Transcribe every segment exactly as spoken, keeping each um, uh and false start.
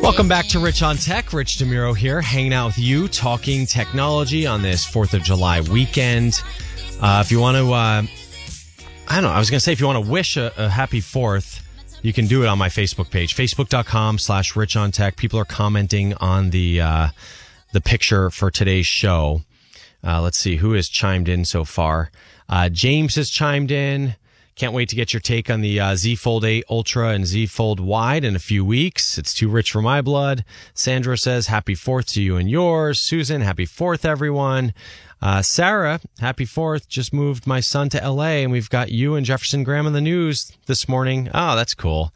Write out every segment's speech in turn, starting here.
Welcome back to Rich on Tech. Rich DeMuro here, hanging out with you, talking technology on this fourth of July weekend. Uh, if you want to, uh, I don't know, I was going to say if you want to wish a, a happy fourth, you can do it on my Facebook page, facebook.com slash Rich on Tech. People are commenting on the, uh, the picture for today's show. Uh, let's see who has chimed in so far. Uh, James has chimed in. Can't wait to get your take on the uh, Z Fold eight Ultra and Z Fold Wide in a few weeks. It's too rich for my blood. Sandra says, happy fourth to you and yours. Susan, happy fourth, everyone. Uh, Sarah, happy fourth. Just moved my son to L A, and we've got you and Jefferson Graham in the news this morning. Oh, that's cool.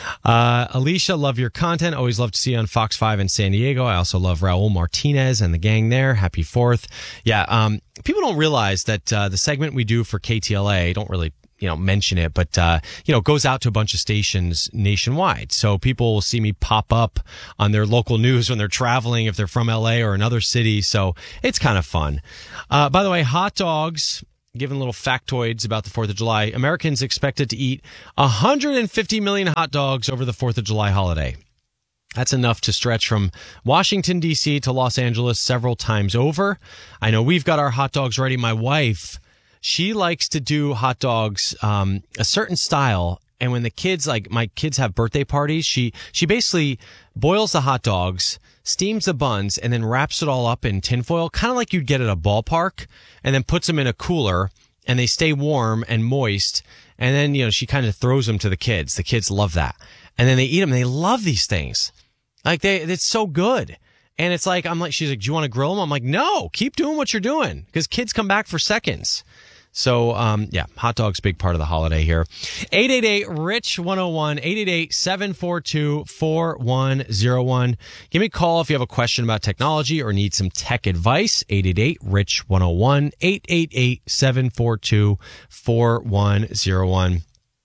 Uh, Alicia, love your content. Always love to see you on Fox five in San Diego. I also love Raul Martinez and the gang there. Happy fourth. Yeah, um, people don't realize that uh, the segment we do for K T L A, don't really you know, mention it, but, uh, you know, goes out to a bunch of stations nationwide. So people will see me pop up on their local news when they're traveling, if they're from L A or another city. So it's kind of fun. Uh, by the way, hot dogs, giving little factoids about the fourth of July. Americans expected to eat one hundred fifty million hot dogs over the fourth of July holiday. That's enough to stretch from Washington, D C to Los Angeles several times over. I know we've got our hot dogs ready. My wife, she likes to do hot dogs um a certain style, and when the kids, like my kids have birthday parties, she she basically boils the hot dogs, steams the buns, and then wraps it all up in tinfoil, kind of like you'd get at a ballpark, and then puts them in a cooler, and they stay warm and moist, and then, you know, she kind of throws them to the kids. The kids love that. And then they eat them, and they love these things. Like, they, it's so good. And it's like, I'm like, she's like, do you want to grill them? I'm like, no, keep doing what you're doing, because kids come back for seconds. So, um, yeah, hot dogs, big part of the holiday here. eight eight eight, R I C H one oh one, eight eight eight, seven four two, four one oh one. Give me a call if you have a question about technology or need some tech advice. eight eight eight, R I C H one oh one, eight eight eight, seven four two, four one oh one.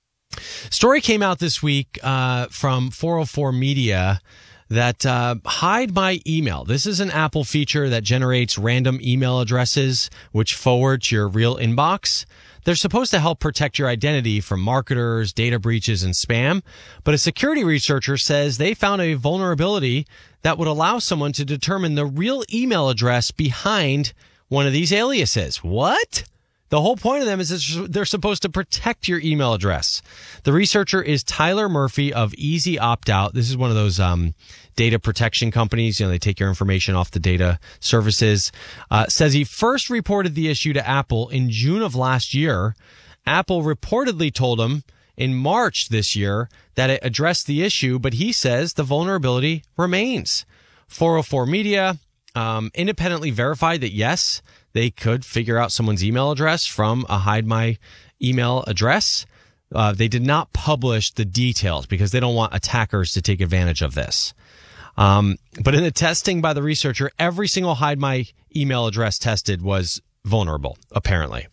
Story came out this week, uh, from four oh four Media that uh, hide my email. This is an Apple feature that generates random email addresses which forward to your real inbox. They're supposed to help protect your identity from marketers, data breaches, and spam. But a security researcher says they found a vulnerability that would allow someone to determine the real email address behind one of these aliases. What? The whole point of them is that they're supposed to protect your email address. The researcher is Tyler Murphy of Easy Opt Out. This is one of those um, data protection companies. You know, they take your information off the data services. Uh, says he first reported the issue to Apple in June of last year. Apple reportedly told him in March this year that it addressed the issue, but he says the vulnerability remains. four oh four Media um, independently verified that, yes, they could figure out someone's email address from a hide my email address. Uh, they did not publish the details because they don't want attackers to take advantage of this. Um, but in the testing by the researcher, every single hide my email address tested was vulnerable, apparently.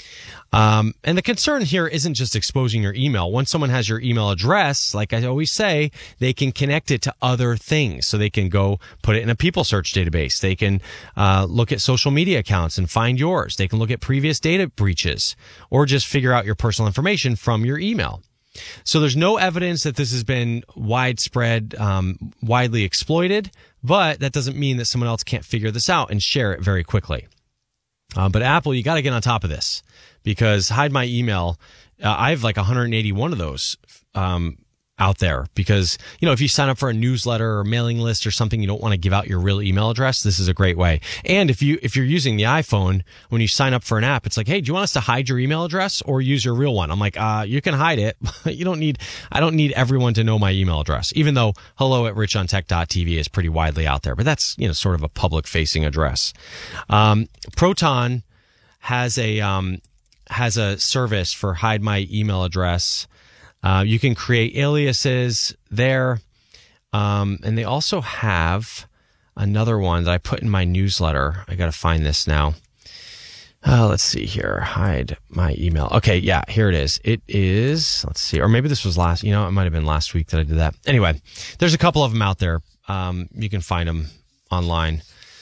Um, and the concern here isn't just exposing your email. Once someone has your email address, like I always say, they can connect it to other things. So they can go put it in a people search database. They can uh, look at social media accounts and find yours. They can look at previous data breaches or just figure out your personal information from your email. So there's no evidence that this has been widespread, um, widely exploited, but that doesn't mean that someone else can't figure this out and share it very quickly. Uh, but Apple, you got to get on top of this, because hide my email, uh, I have like one hundred eighty-one of those um, out there, because, you know, if you sign up for a newsletter or mailing list or something, you don't want to give out your real email address. This is a great way. And if you, if you're using the iPhone, when you sign up for an app, it's like, hey, do you want us to hide your email address or use your real one? I'm like, uh, you can hide it. You don't need, I don't need everyone to know my email address, even though hello at rich on tech dot t v is pretty widely out there, but that's, you know, sort of a public facing address. Um, Proton has a, um, has a service for hide my email address. Uh, you can create aliases there. Um, and they also have another one that I put in my newsletter. I got to find this now. Uh, let's see here. Hide my email. Okay. Yeah, here it is. It is, let's see, or maybe this was last, you know, it might've been last week that I did that. Anyway, there's a couple of them out there. Um, you can find them online.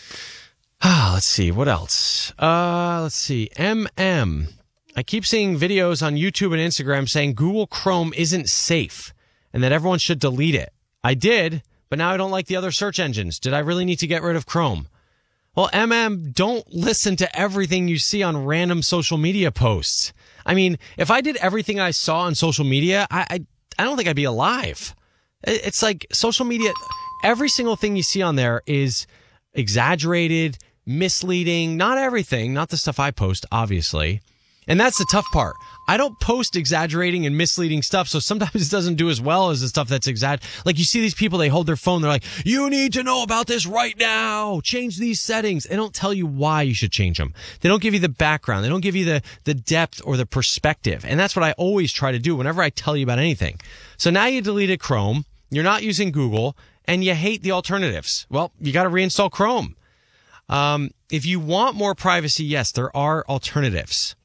Ah, let's see. What else? Uh, let's see. M M. I keep seeing videos on YouTube and Instagram saying Google Chrome isn't safe and that everyone should delete it. I did, but now I don't like the other search engines. Did I really need to get rid of Chrome? Well, M M, don't listen to everything you see on random social media posts. I mean, if I did everything I saw on social media, I, I, I don't think I'd be alive. It's like social media, every single thing you see on there is exaggerated, misleading, not everything, not the stuff I post, obviously. And that's the tough part. I don't post exaggerating and misleading stuff, so sometimes it doesn't do as well as the stuff that's exaggerated. Like you see these people, they hold their phone, they're like, you need to know about this right now. Change these settings. They don't tell you why you should change them. They don't give you the background. They don't give you the, the depth or the perspective. And that's what I always try to do whenever I tell you about anything. So now you deleted Chrome, you're not using Google, and you hate the alternatives. Well, you got to reinstall Chrome. Um, if you want more privacy, yes, there are alternatives.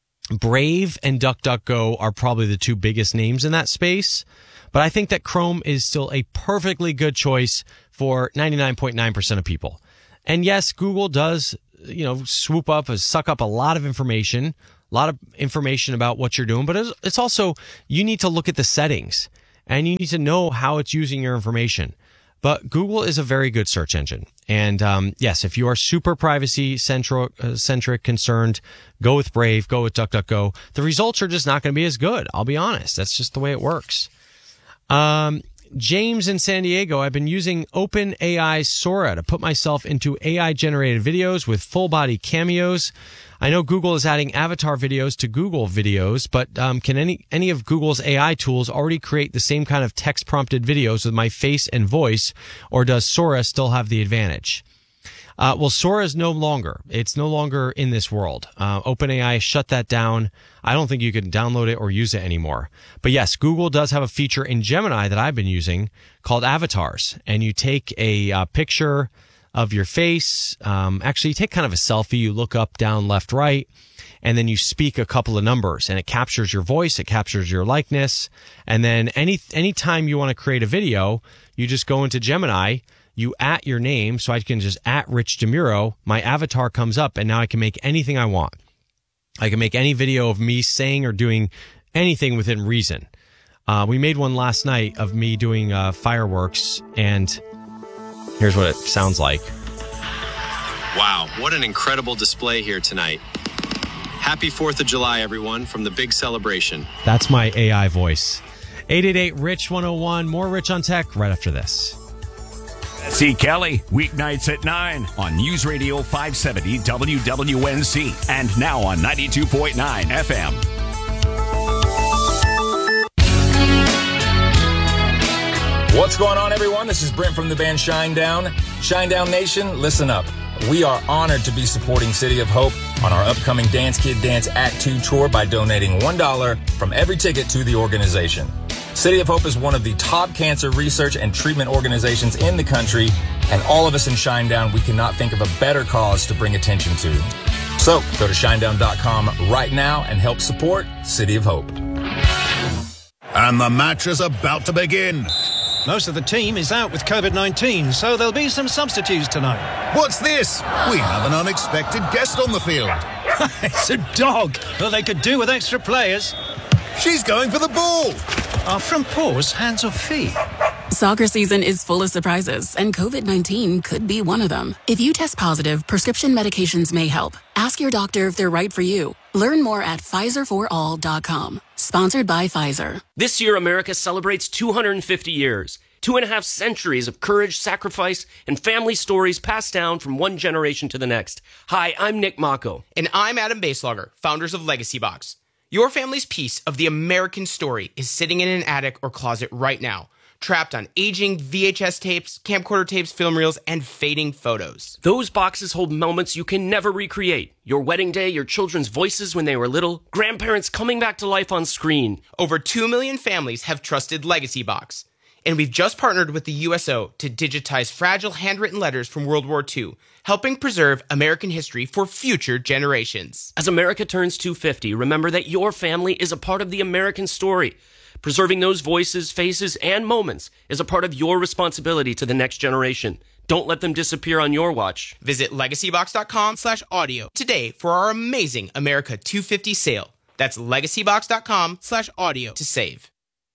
Brave and DuckDuckGo are probably the two biggest names in that space, but I think that Chrome is still a perfectly good choice for ninety-nine point nine percent of people. And yes, Google does, you know, swoop up, suck up a lot of information, a lot of information about what you're doing, but it's also, you need to look at the settings and you need to know how it's using your information. But Google is a very good search engine. And um, yes, if you are super privacy centric, uh, centric concerned, go with Brave, go with DuckDuckGo. The results are just not going to be as good. I'll be honest. That's just the way it works. Um, James in San Diego, I've been using OpenAI's Sora to put myself into A I-generated videos with full-body cameos. I know Google is adding avatar videos to Google videos, but um, can any any of Google's A I tools already create the same kind of text-prompted videos with my face and voice, or does Sora still have the advantage? Uh, well, Sora is no longer. It's no longer in this world. Uh, OpenAI shut that down. I don't think you can download it or use it anymore. But yes, Google does have a feature in Gemini that I've been using called avatars. And you take a uh, picture of your face. Um, actually, you take kind of a selfie. You look up, down, left, right, and then you speak a couple of numbers. And it captures your voice. It captures your likeness. And then any anytime you want to create a video, you just go into Gemini. You at your name, so I can just at Rich DeMuro, my avatar comes up, and now I can make anything I want. I can make any video of me saying or doing anything within reason. Uh, we made one last night of me doing uh, fireworks, and here's what it sounds like. Wow, what an incredible display here tonight. Happy fourth of July, everyone, from the big celebration. That's my A I voice. eight eight eight, Rich one oh one, more Rich on Tech right after this. See Kelly, weeknights at nine on News Radio five seventy W W N C and now on ninety-two point nine F M. What's going on, everyone? This is Brent from the band Shinedown. Shinedown Nation, listen up. We are honored to be supporting City of Hope on our upcoming Dance Kid Dance Act two tour by donating one dollar from every ticket to the organization. City of Hope is one of the top cancer research and treatment organizations in the country, and all of us in Shinedown, we cannot think of a better cause to bring attention to. So go to shinedown dot com right now and help support City of Hope. And the match is about to begin. Most of the team is out with COVID nineteen, so there'll be some substitutes tonight. What's this? We have an unexpected guest on the field. It's a dog. Well, they could do with extra players. She's going for the ball. Are front paws hands or feet? Soccer season is full of surprises, and COVID nineteen could be one of them. If you test positive, prescription medications may help. Ask your doctor if they're right for you. Learn more at Pfizer for all dot com. Sponsored by Pfizer. This year, America celebrates two hundred fifty years. Two and a half centuries of courage, sacrifice, and family stories passed down from one generation to the next. Hi, I'm Nick Mako. And I'm Adam Baselogger, founders of Legacy Box. Your family's piece of the American story is sitting in an attic or closet right now, trapped on aging V H S tapes, camcorder tapes, film reels, and fading photos. Those boxes hold moments you can never recreate. Your wedding day, your children's voices when they were little, grandparents coming back to life on screen. Over two million families have trusted Legacy Box. And we've just partnered with the U S O to digitize fragile handwritten letters from World War Two, helping preserve American history for future generations. As America turns two hundred fifty, remember that your family is a part of the American story. Preserving those voices, faces, and moments is a part of your responsibility to the next generation. Don't let them disappear on your watch. Visit legacybox dot com slash audio today for our amazing America two hundred fifty sale. That's legacybox dot com slash audio to save.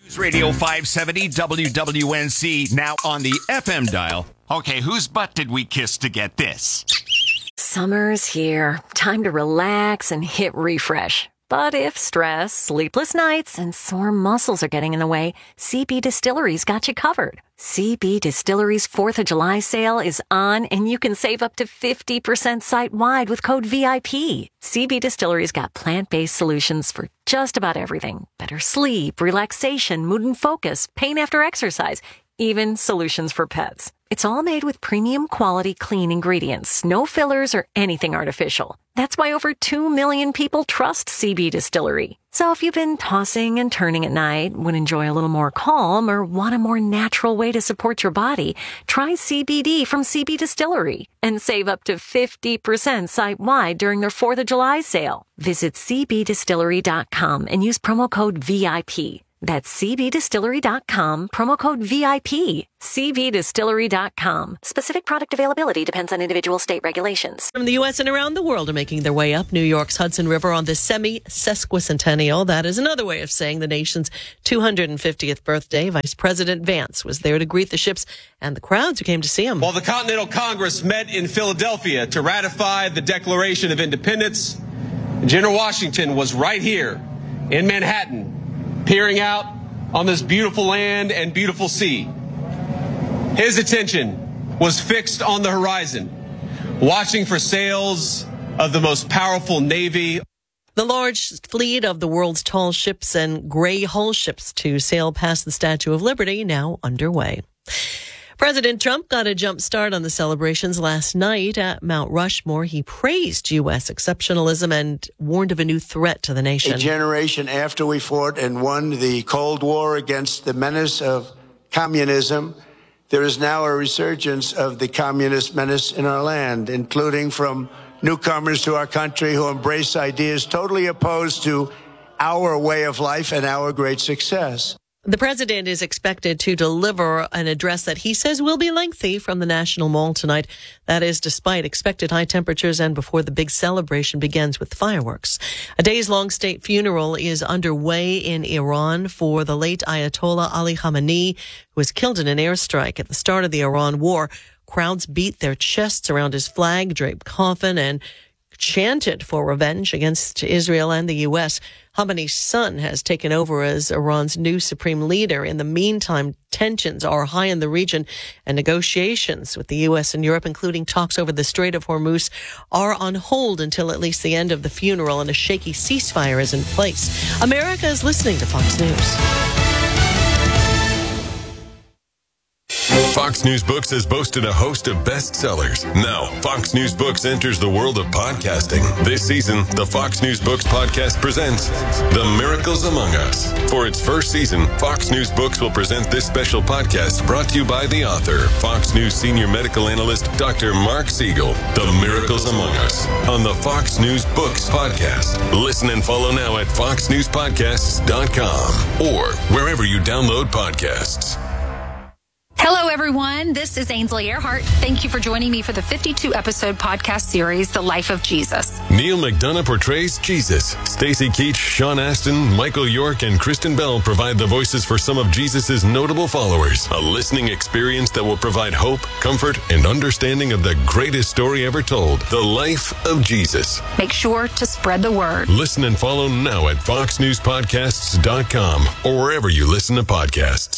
News Radio five seventy W W N C, now on the F M dial. Okay, whose butt did we kiss to get this? Summer's here. Time to relax and hit refresh. But if stress, sleepless nights, and sore muscles are getting in the way, C B Distillery's got you covered. C B Distillery's fourth of July sale is on, and you can save up to fifty percent site-wide with code V I P. C B Distillery's got plant-based solutions for just about everything. Better sleep, relaxation, mood and focus, pain after exercise, even solutions for pets. It's all made with premium quality clean ingredients, no fillers or anything artificial. That's why over two million people trust C B Distillery. So if you've been tossing and turning at night, would enjoy a little more calm, or want a more natural way to support your body, try C B D from C B Distillery and save up to fifty percent site-wide during their fourth of July sale. Visit C B distillery dot com and use promo code V I P. That's C B distillery dot com, promo code V I P. C B distillery dot com. Specific product availability depends on individual state regulations. From the U S and around the world are making their way up New York's Hudson River on the semi-sesquicentennial. That is another way of saying the nation's two hundred fiftieth birthday. Vice President Vance was there to greet the ships and the crowds who came to see him. While the Continental Congress met in Philadelphia to ratify the Declaration of Independence, General Washington was right here in Manhattan, peering out on this beautiful land and beautiful sea. His attention was fixed on the horizon, watching for sails of the most powerful navy. The large fleet of the world's tall ships and gray hull ships to sail past the Statue of Liberty now underway. President Trump got a jump start on the celebrations last night at Mount Rushmore. He praised U S exceptionalism and warned of a new threat to the nation. A generation after we fought and won the Cold War against the menace of communism, there is now a resurgence of the communist menace in our land, including from newcomers to our country who embrace ideas totally opposed to our way of life and our great success. The president is expected to deliver an address that he says will be lengthy from the National Mall tonight. That is despite expected high temperatures and before the big celebration begins with fireworks. A days-long state funeral is underway in Iran for the late Ayatollah Ali Khamenei, who was killed in an airstrike at the start of the Iran war. Crowds beat their chests around his flag-draped coffin and chanted for revenge against Israel and the U S. Khamenei's son has taken over as Iran's new supreme leader. In the meantime, tensions are high in the region, and negotiations with the U S and Europe, including talks over the Strait of Hormuz, are on hold until at least the end of the funeral, and a shaky ceasefire is in place. America is listening to Fox News. Fox News Books has boasted a host of bestsellers. Now, Fox News Books enters the world of podcasting. This season, the Fox News Books podcast presents The Miracles Among Us. For its first season, Fox News Books will present this special podcast brought to you by the author, Fox News senior medical analyst, Doctor Mark Siegel. The Miracles Among Us on the Fox News Books podcast. Listen and follow now at fox news podcasts dot com or wherever you download podcasts. Hello, everyone. This is Ainsley Earhart. Thank you for joining me for the fifty-two episode podcast series, The Life of Jesus. Neil McDonough portrays Jesus. Stacey Keach, Sean Astin, Michael York, and Kristen Bell provide the voices for some of Jesus' notable followers. A listening experience that will provide hope, comfort, and understanding of the greatest story ever told, The Life of Jesus. Make sure to spread the word. Listen and follow now at fox news podcasts dot com or wherever you listen to podcasts.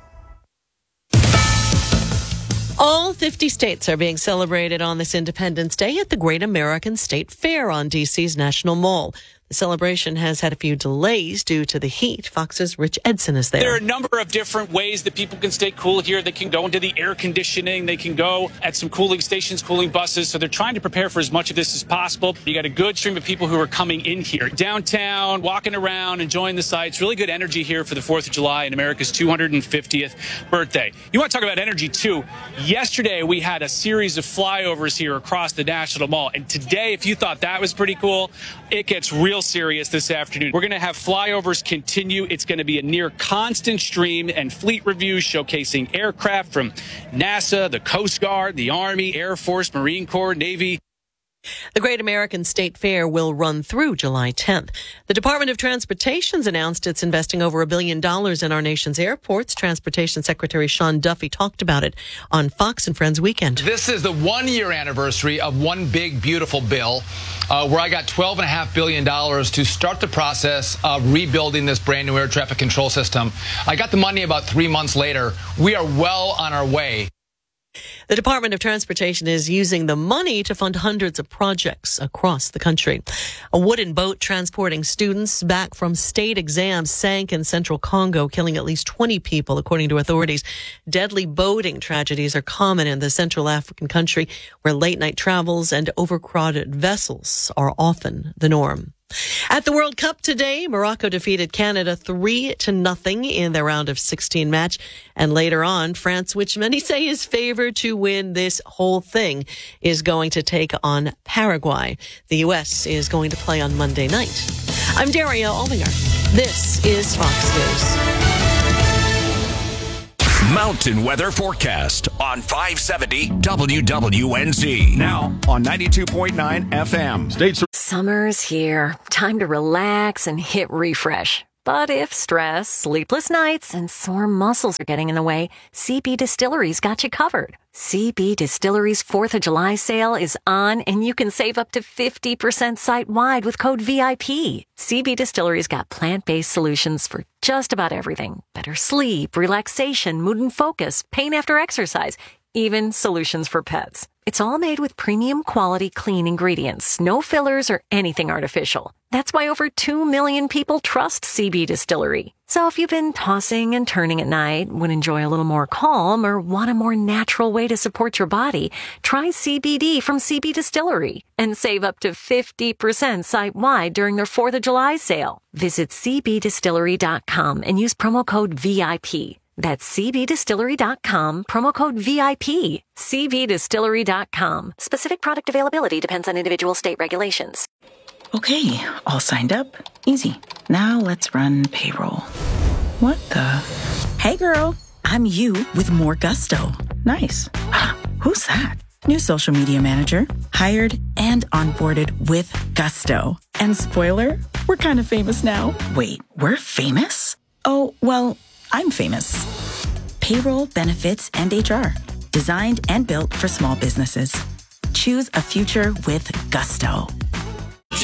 All fifty states are being celebrated on this Independence Day at the Great American State Fair on D C's National Mall. The celebration has had a few delays due to the heat. Fox's Rich Edson is there. There are a number of different ways that people can stay cool here. They can go into the air conditioning. They can go at some cooling stations, cooling buses. So they're trying to prepare for as much of this as possible. You got a good stream of people who are coming in here. Downtown, walking around, enjoying the sights. Really good energy here for the fourth of July and America's two hundred fiftieth birthday. You want to talk about energy, too. Yesterday, we had a series of flyovers here across the National Mall. And today, if you thought that was pretty cool, it gets real serious this afternoon. We're going to have flyovers continue. It's going to be a near constant stream and fleet reviews showcasing aircraft from NASA, the Coast Guard, the Army, Air Force, Marine Corps, Navy. The Great American State Fair will run through July tenth. The Department of Transportation's announced it's investing over a billion dollars in our nation's airports. Transportation Secretary Sean Duffy talked about it on Fox and Friends Weekend. This is the one-year anniversary of One Big Beautiful Bill, uh, where I got twelve point five billion dollars to start the process of rebuilding this brand-new air traffic control system. I got the money about three months later. We are well on our way. The Department of Transportation is using the money to fund hundreds of projects across the country. A wooden boat transporting students back from state exams sank in central Congo, killing at least twenty people, according to authorities. Deadly boating tragedies are common in the Central African country, where late-night travels and overcrowded vessels are often the norm. At the World Cup today, Morocco defeated Canada three to nothing in their round of sixteen match. And later on, France, which many say is favored to win this whole thing, is going to take on Paraguay. The U S is going to play on Monday night. I'm Daria Alminger. This is Fox News. Mountain weather forecast on five seventy W W N Z. Now on ninety-two point nine F M. States. Summer's here. Time to relax and hit refresh. But if stress, sleepless nights, and sore muscles are getting in the way, C B Distillery's got you covered. C B Distillery's fourth of July sale is on, and you can save up to fifty percent site-wide with code V I P. C B Distillery's got plant-based solutions for just about everything. Better sleep, relaxation, mood and focus, pain after exercise, even solutions for pets. It's all made with premium quality clean ingredients, no fillers or anything artificial. That's why over two million people trust C B Distillery. So if you've been tossing and turning at night, would enjoy a little more calm, or want a more natural way to support your body, try C B D from C B Distillery and save up to fifty percent site-wide during their fourth of July sale. Visit c b distillery dot com and use promo code V I P. That's c b distillery dot com, promo code V I P. c b distillery dot com. Specific product availability depends on individual state regulations. Okay, all signed up. Easy. Now let's run payroll. What the? Hey girl, I'm you with more gusto. Nice. Who's that? New social media manager, hired and onboarded with gusto. And spoiler, we're kind of famous now. Wait, we're famous? Oh, well, I'm famous. Payroll, benefits, and H R. Designed and built for small businesses. Choose a future with gusto.